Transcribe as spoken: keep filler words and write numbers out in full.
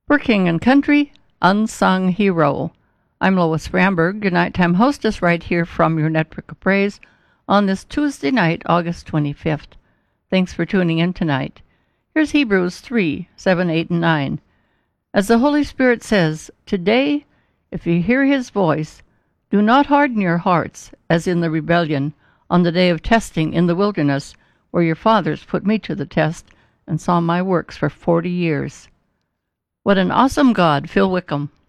For King and Country, Unsung Hero. I'm Lois Bramberg, your nighttime hostess right here from your Network of Praise on this Tuesday night, August twenty-fifth. Thanks for tuning in tonight. Here's Hebrews three, seven, eight, and nine. As the Holy Spirit says, "Today, if you hear his voice, do not harden your hearts, as in the rebellion, on the day of testing in the wilderness, where your fathers put me to the test and saw my works for forty years." What an awesome God Phil Wickham